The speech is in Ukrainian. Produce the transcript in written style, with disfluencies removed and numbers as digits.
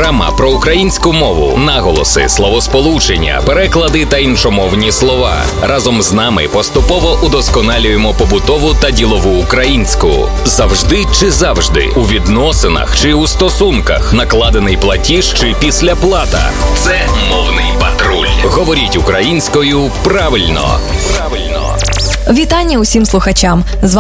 Програма про українську мову, наголоси, словосполучення, переклади та іншомовні слова. Разом з нами поступово удосконалюємо побутову та ділову українську. Завжди чи завжди, у відносинах чи у стосунках, накладений платіж чи післяплата. Це мовний патруль. Говоріть українською правильно. Вітання усім слухачам. З